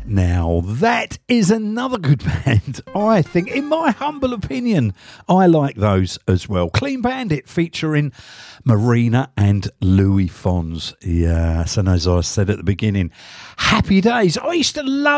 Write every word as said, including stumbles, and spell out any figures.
Now, that is another good band, I think. In my humble opinion, I like those as well. Clean Bandit featuring Marina and Louis Fonz. Yes, and as I said at the beginning, happy days. I used to love